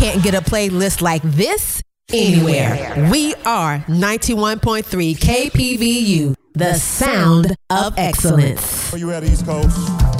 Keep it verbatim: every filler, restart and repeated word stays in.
can't get a playlist like this anywhere. We are ninety-one point three K P V U, the sound of excellence. Are you at East Coast?